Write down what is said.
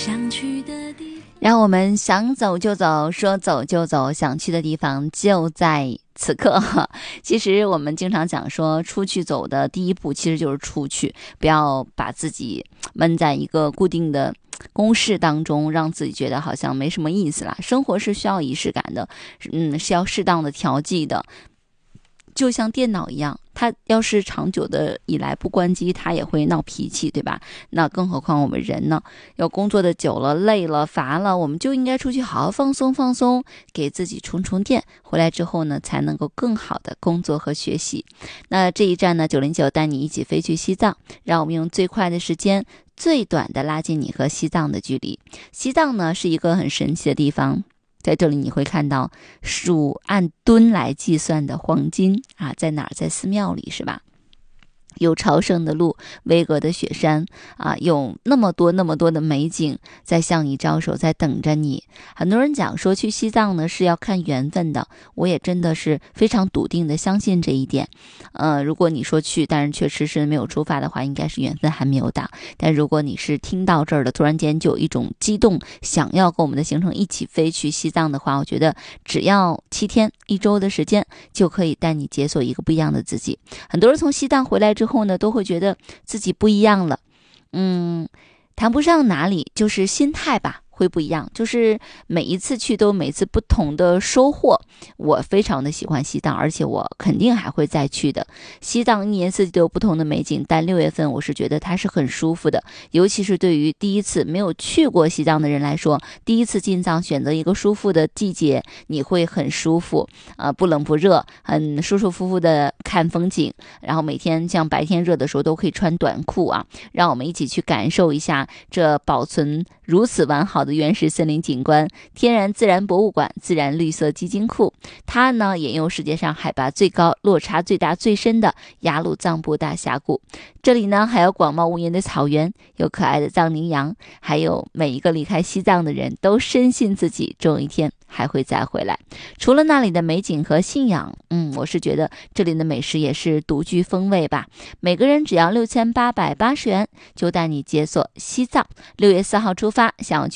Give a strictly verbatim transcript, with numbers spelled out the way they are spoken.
想去的地方， 让我们想走就走，说走就走，想去的地方就在此刻。其实我们经常讲说，出去走的第一步其实就是出去，不要把自己闷在一个固定的公式当中，让自己觉得好像没什么意思啦。生活是需要仪式感的，嗯，是要适当的调剂的。就像电脑一样，它要是长久的以来不关机，它也会闹脾气，对吧？那更何况我们人呢？要工作的久了、累了、乏了，我们就应该出去好好放松放松，给自己充充电。回来之后呢，才能够更好的工作和学习。那这一站呢，九零九带你一起飞去西藏，让我们用最快的时间、最短的拉近你和西藏的距离。西藏呢，是一个很神奇的地方。在这里你会看到数按吨来计算的黄金啊，在哪儿？在寺庙里，是吧？有朝圣的路，巍峨的雪山啊，有那么多那么多的美景在向你招手，在等着你。很多人讲说去西藏呢是要看缘分的，我也真的是非常笃定的相信这一点。呃，如果你说去，但是却迟迟没有出发的话，应该是缘分还没有到。但如果你是听到这儿的，突然间就有一种激动，想要跟我们的行程一起飞去西藏的话，我觉得只要七天一周的时间，就可以带你解锁一个不一样的自己。很多人从西藏回来之后之后呢，都会觉得自己不一样了，嗯，谈不上哪里，就是心态吧，会不一样，就是每一次去都每次不同的收获。我非常的喜欢西藏，而且我肯定还会再去的。西藏一年四季都有不同的美景，但六月份我是觉得它是很舒服的，尤其是对于第一次没有去过西藏的人来说，第一次进藏选择一个舒服的季节，你会很舒服，呃，不冷不热，很舒舒服服的看风景。然后每天像白天热的时候都可以穿短裤啊，让我们一起去感受一下这保存如此完好的原始森林景观，天然自然博物馆、自然绿色基金库。它呢也有世界上海拔最高、落差最大最深的雅鲁藏布大峡谷。这里呢还有广袤无垠的草原，有可爱的藏羚羊，还有每一个离开西藏的人都深信自己终有一天还会再回来。除了那里的美景和信仰，嗯，我是觉得这里的美食也是独具风味吧。每个人只要六千八百八十元，就带你解锁西藏。六月四号出发，想要去